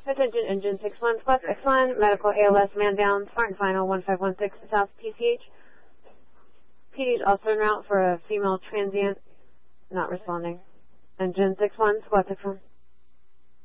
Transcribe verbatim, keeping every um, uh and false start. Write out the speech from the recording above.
Attention, engine six one, squawk six one, medical A L S, man down, smart and final, one five one six, South P C H. P D is also en route for a female transient, not responding. Engine six one, squawk six one.